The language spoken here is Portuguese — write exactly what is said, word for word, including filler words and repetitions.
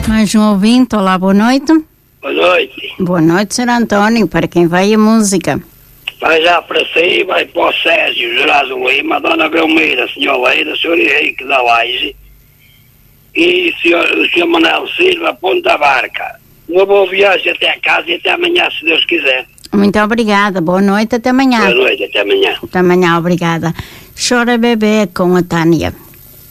Mais um ouvinte, olá, boa noite. Boa noite. Boa noite, senhor António, para quem vai a música? Vai já para si, vai para o Sérgio, Gerardo Lima, Dona Belmira, senhor Leira, senhor Henrique da Laje e senhor, o senhor Manuel Silva, Ponta Barca. Uma boa viagem até a casa e até amanhã, se Deus quiser. Muito obrigada, boa noite, até amanhã. Boa noite, até amanhã. Até amanhã, obrigada. Chora Bebê com a Tânia.